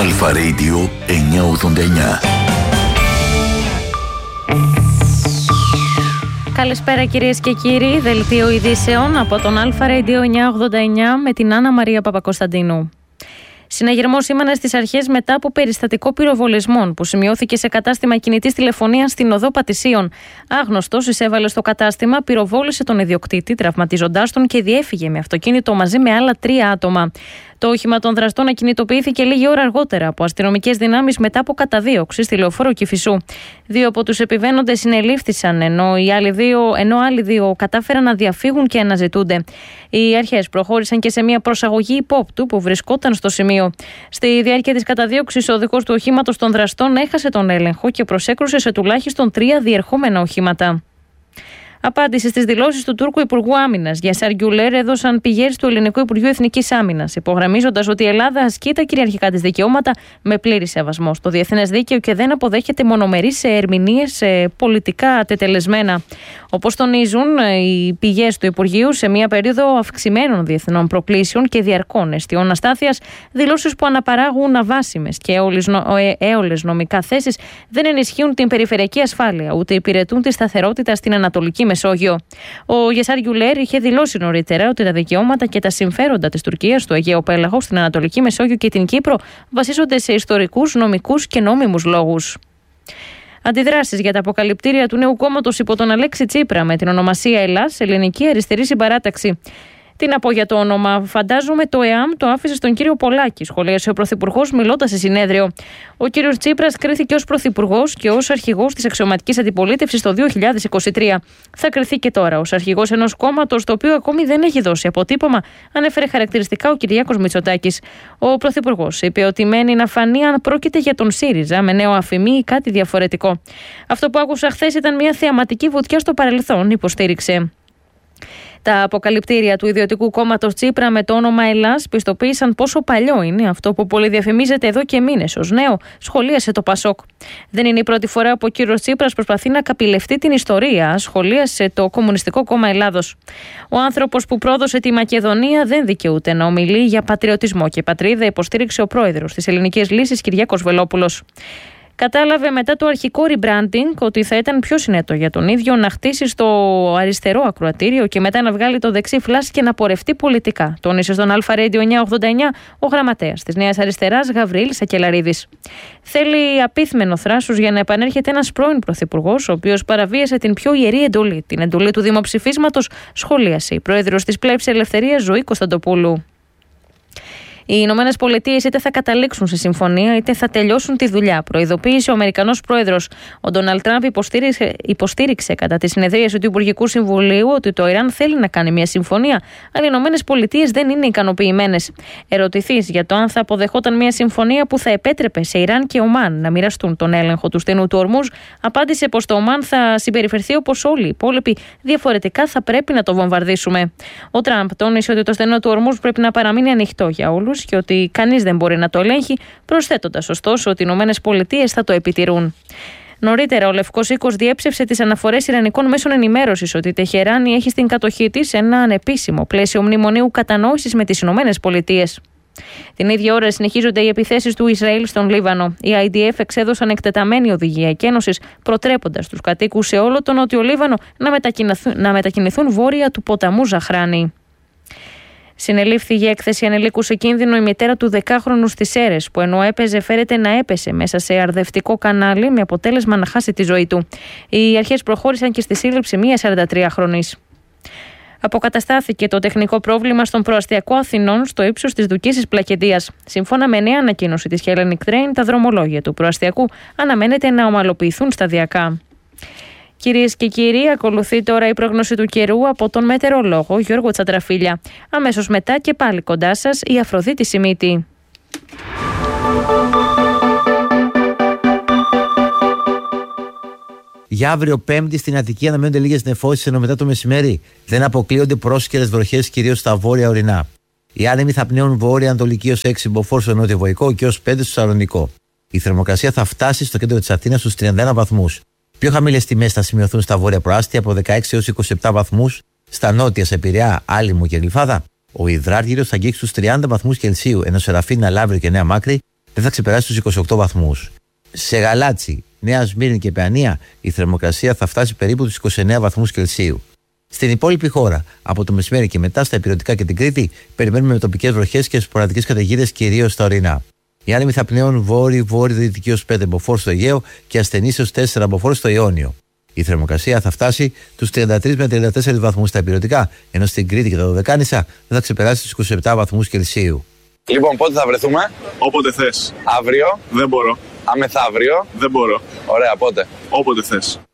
Αλφα Radio 989. Καλησπέρα κυρίες και κύριοι, δελτίο ειδήσεων από τον Αλφα Radio 989 με την Άννα Μαρία Παπακοσταντίνου. Συναγερμός σήμανε στις αρχές μετά από περιστατικό πυροβολισμών που σημειώθηκε σε κατάστημα κινητής τηλεφωνίας στην οδό Πατησίων. Άγνωστος εισέβαλε στο κατάστημα, πυροβόλησε τον ιδιοκτήτη, τραυματίζοντάς τον και διέφυγε με αυτοκίνητο μαζί με άλλα 3 άτομα. Το όχημα των δραστών ακινητοποιήθηκε λίγη ώρα αργότερα από αστυνομικές δυνάμεις μετά από καταδίωξη στη λεωφόρο Κηφισού. 2 από τους επιβαίνοντες συνελήφθησαν, ενώ άλλοι 2 κατάφεραν να διαφύγουν και αναζητούνται. Οι αρχές προχώρησαν και σε μια προσαγωγή υπόπτου που βρισκόταν στο σημείο. Στη διάρκεια της καταδίωξης, ο οδηγός του οχήματος των δραστών έχασε τον έλεγχο και προσέκρουσε σε τουλάχιστον 3 διερχόμενα οχήματα. Απάντηση στις δηλώσεις του Τούρκου Υπουργού Άμυνας Γιασάρ Γκιουλέρ έδωσαν πηγές του Ελληνικού Υπουργείου Εθνικής Άμυνας, υπογραμμίζοντας ότι η Ελλάδα ασκεί τα κυριαρχικά της δικαιώματα με πλήρη σεβασμό στο διεθνές δίκαιο και δεν αποδέχεται μονομερείς ερμηνείες πολιτικά τετελεσμένα. Όπως τονίζουν οι πηγές του Υπουργείου, σε μια περίοδο αυξημένων διεθνών προκλήσεων και διαρκών αισθιών αστάθειας, δηλώσεις που αναπαράγουν αβάσιμες και έολες νομικά θέσεις δεν ενισχύουν την περιφερειακή ασφάλεια, ούτε υπηρετούν τη σταθερότητα στην Ανατολική Μεσόγειο. Ο Γιασάρ Γκιουλέρ είχε δηλώσει νωρίτερα ότι τα δικαιώματα και τα συμφέροντα της Τουρκίας στο Αιγαίο Πέλαγο, στην Ανατολική Μεσόγειο και την Κύπρο βασίζονται σε ιστορικούς, νομικούς και νόμιμους λόγους. Αντιδράσεις για τα αποκαλυπτήρια του νέου κόμματος υπό τον Αλέξη Τσίπρα με την ονομασία Ελλάς, Ελληνική Αριστερή Συμπαράταξη. Τι να πω για το όνομα, φαντάζομαι το ΕΑΜ το άφησε στον κύριο Πολάκη, σχολίασε ο Πρωθυπουργός μιλώντας σε συνέδριο. Ο κύριος Τσίπρας κρίθηκε ως Πρωθυπουργός και ως αρχηγός της αξιωματικής αντιπολίτευσης το 2023. Θα κριθεί και τώρα ως αρχηγός ενός κόμματος το οποίο ακόμη δεν έχει δώσει αποτύπωμα, ανέφερε χαρακτηριστικά ο Κυριάκος Μητσοτάκης. Ο Πρωθυπουργός είπε ότι μένει να φανεί αν πρόκειται για τον ΣΥΡΙΖΑ με νέο αφημί ή κάτι διαφορετικό. Αυτό που άκουσα χθες ήταν μια θεαματική βουτιά στο παρελθόν, υποστήριξε. Τα αποκαλυπτήρια του ιδιωτικού κόμματος Τσίπρα με το όνομα Ελλάς πιστοποίησαν πόσο παλιό είναι αυτό που πολυδιαφημίζεται εδώ και μήνες ως νέο, σχολίασε το Πασόκ. Δεν είναι η πρώτη φορά που ο κύριος Τσίπρας προσπαθεί να καπηλευτεί την ιστορία, σχολίασε το Κομμουνιστικό Κόμμα Ελλάδος. Ο άνθρωπος που πρόδωσε τη Μακεδονία δεν δικαιούται να ομιλεί για πατριωτισμό και πατρίδα, υποστήριξε ο πρόεδρος της Ελληνικής Λύσης Κυριάκος Βελόπουλος. Κατάλαβε μετά το αρχικό rebranding ότι θα ήταν πιο συνέτο για τον ίδιο να χτίσει στο αριστερό ακροατήριο και μετά να βγάλει το δεξί φλας και να πορευτεί πολιτικά. Τόνισε στον Αλφα Radio 989 ο γραμματέας της Νέας Αριστεράς Γαβρίλ Σακελαρίδης. Θέλει απίθμενο θράσος για να επανέρχεται ένας πρώην πρωθυπουργός, ο οποίος παραβίασε την πιο ιερή εντολή, την εντολή του δημοψηφίσματος, σχολίασε η πρόεδρος της Πλεύσης Ελευθερίας Ζωή Κωνσταντοπούλου. Οι Ηνωμένες Πολιτείες είτε θα καταλήξουν σε συμφωνία είτε θα τελειώσουν τη δουλειά, προειδοποίησε ο Αμερικανός πρόεδρος. Ο Ντόναλντ Τραμπ υποστήριξε κατά τη συνεδρίαση του Υπουργικού Συμβουλίου ότι το Ιράν θέλει να κάνει μια συμφωνία, αλλά οι Ηνωμένες Πολιτείες δεν είναι ικανοποιημένες. Ερωτηθείς για το αν θα αποδεχόταν μια συμφωνία που θα επέτρεπε σε Ιράν και Ομάν να μοιραστούν τον έλεγχο του στενού του Ορμούζ, απάντησε πως το Ομάν θα συμπεριφερθεί όπως όλοι οι υπόλοιποι, διαφορετικά θα πρέπει να το βομβαρδίσουμε. Ο Τραμπ τόνισε ότι το στενό του Ορμούζ πρέπει να παραμείνει ανοιχτό για όλους και ότι κανείς δεν μπορεί να το ελέγχει, προσθέτοντας ωστόσο ότι οι Ηνωμένες Πολιτείες θα το επιτηρούν. Νωρίτερα, ο Λευκός Οίκος διέψευσε τις αναφορές ιρανικών μέσων ενημέρωσης ότι η Τεχεράνη έχει στην κατοχή της ένα ανεπίσημο πλαίσιο μνημονίου κατανόησης με τις Ηνωμένες Πολιτείες. Την ίδια ώρα συνεχίζονται οι επιθέσεις του Ισραήλ στον Λίβανο. Οι IDF εξέδωσαν εκτεταμένη οδηγία εκένωσης, προτρέποντας τους κατοίκους σε όλο τον Νότιο Λίβανο να μετακινηθούν βόρεια του ποταμού Ζαχράνη. Συνελήφθη για έκθεση ανηλίκου σε κίνδυνο η μητέρα του 10χρονου στις Σέρρες, που ενώ έπαιζε φέρεται να έπεσε μέσα σε αρδευτικό κανάλι με αποτέλεσμα να χάσει τη ζωή του. Οι αρχές προχώρησαν και στη σύλληψη μιας 43χρονης. Αποκαταστάθηκε το τεχνικό πρόβλημα στον προαστιακό Αθηνών στο ύψος της Δουκίσης Πλακεντίας. Σύμφωνα με νέα ανακοίνωση της Hellenic Train, τα δρομολόγια του προαστιακού αναμένεται να ομαλοποιηθούν σταδιακά. Κυρίες και κύριοι, ακολουθεί τώρα η πρόγνωση του καιρού από τον μετεωρολόγο Γιώργο Τσαντραφίλια. Αμέσως μετά και πάλι κοντά σας η Αφροδίτη Σιμίτη. Για αύριο Πέμπτη στην Αττική αναμένονται λίγες νεφώσεις ενώ μετά το μεσημέρι δεν αποκλείονται πρόσκαιρες βροχές κυρίως στα βόρεια ορεινά. Οι άνεμοι θα πνέουν βόρεια-ανατολική ως 6 μποφόρ στο νότιο-βορικό και ως 5 στο Σαλονικό. Η θερμοκρασία θα φτάσει στο κέντρο της Αθήνας στους 31 βαθμούς. Πιο χαμηλές τιμές θα σημειωθούν στα βόρεια προάστια από 16 έως 27 βαθμούς, στα νότια σε Πειραιά, Άλυμο και Γλυφάδα. Ο υδράργυρος θα αγγίξει στους 30 βαθμούς Κελσίου, ενώ σε Ραφίνα, Λαύριο και Νέα Μάκρη δεν θα ξεπεράσει τους 28 βαθμούς. Σε Γαλάτσι, Νέα Σμύρνη και Παιανία η θερμοκρασία θα φτάσει περίπου τους 29 βαθμούς Κελσίου. Στην υπόλοιπη χώρα, από το μεσημέρι και μετά στα Ηπειρωτικά και την Κρήτη, περιμένουμε με τοπικές βροχές και σποραδικές καταιγίδες κυρίως στα ορεινά. Οι άνεμοι θα πνέουν βόρειο-βόρειο-δυτική ως 5 μποφόρ στο Αιγαίο και ασθενείς ως 4 μποφόρ στο Ιόνιο. Η θερμοκρασία θα φτάσει τους 33 με 34 βαθμούς στα Ηπειρωτικά, ενώ στην Κρήτη και τα Δωδεκάνησα δεν θα ξεπεράσει τους 27 βαθμούς Κελσίου. Λοιπόν, πότε θα βρεθούμε? Όποτε θες. Αύριο? Δεν μπορώ. Αμεθαύριο? Δεν μπορώ. Ωραία, πότε? Όποτε θες.